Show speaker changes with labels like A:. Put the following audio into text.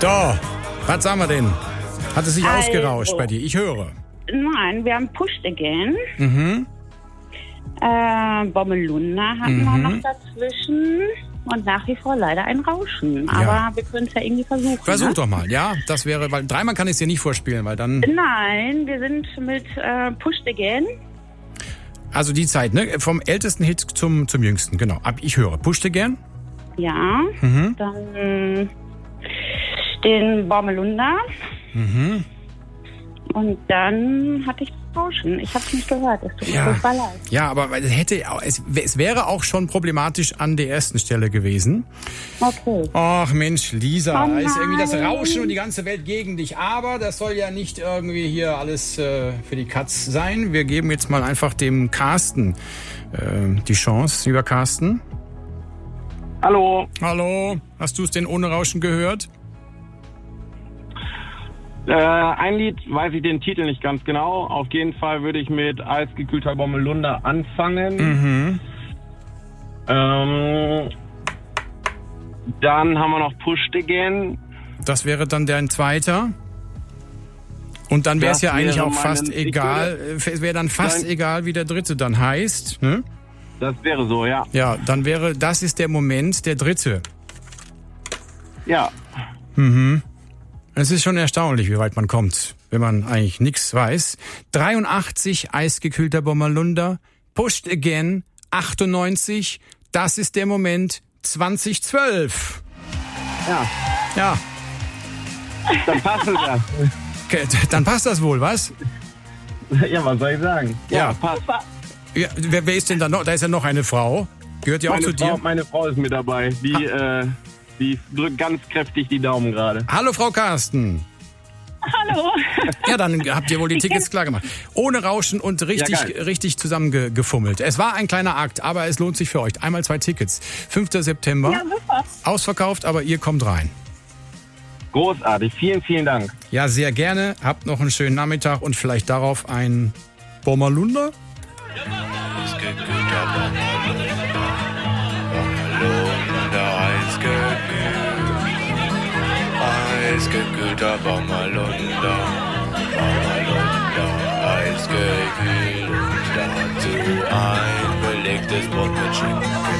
A: So, was sagen wir denn? Hat es sich ausgerauscht bei dir? Ich höre.
B: Nein, wir haben Pushed Again. Bommelunda hatten wir noch dazwischen. Und nach wie vor leider ein Rauschen. Aber wir können es ja irgendwie versuchen.
A: Versuch doch mal, ja. Das wäre, weil dreimal kann ich es dir nicht vorspielen, weil dann...
B: Nein, wir sind mit Pushed Again.
A: Also die Zeit, ne? Vom ältesten Hit zum jüngsten, genau. Ich höre. Pushed Again?
B: Ja. Dann den Bommelunda. Und dann hatte ich Rauschen. Ich habe es nicht gehört. Es tut mir furchtbar leid.
A: Ja, aber es wäre auch schon problematisch an der ersten Stelle gewesen.
B: Okay.
A: Ach Mensch, Lisa,
B: Oh
A: da ist irgendwie das Rauschen und die ganze Welt gegen dich. Aber das soll ja nicht irgendwie hier alles für die Katz sein. Wir geben jetzt mal einfach dem Carsten die Chance. Lieber Carsten.
C: Hallo.
A: Hallo. Hast du es denn ohne Rauschen gehört?
C: Ein Lied, weiß ich den Titel nicht ganz genau. Auf jeden Fall würde ich mit Eisgekühlter Bommelunda anfangen. Dann haben wir noch Pushed Again.
A: Das wäre dann dein zweiter. Und dann wäre es ja eigentlich auch fast egal. Es wäre dann fast egal, wie der dritte dann heißt. Ne?
C: Das wäre so, ja.
A: Ja, dann wäre, das ist der Moment, der dritte.
C: Ja.
A: Es ist schon erstaunlich, wie weit man kommt, wenn man eigentlich nichts weiß. 83, Eisgekühlter Bommerlunder. Pushed Again, 98. Das ist der Moment, 2012.
C: Ja.
A: Ja.
C: Dann passt es ja.
A: Okay, dann passt das wohl, was?
C: Ja, was soll ich sagen?
A: Ja.
C: Passt.
A: Ja, wer ist denn da noch? Da ist ja noch eine Frau. Gehört die auch zu dir?
C: Meine Frau ist mit dabei. Die drückt ganz kräftig die Daumen gerade.
A: Hallo, Frau Carsten.
B: Hallo.
A: Ja, dann habt ihr wohl die Tickets klar gemacht. Ohne Rauschen und richtig zusammengefummelt. Es war ein kleiner Akt, aber es lohnt sich für euch. Einmal 2 Tickets. 5. September.
B: Ja, super.
A: Ausverkauft, aber ihr kommt rein.
C: Großartig. Vielen, vielen Dank.
A: Ja, sehr gerne. Habt noch einen schönen Nachmittag und vielleicht darauf ein Bommerlunder.
D: Eisgekühlter Bommerlunder, eisgekühlt, dazu ein belegtes Brot mit Schinken.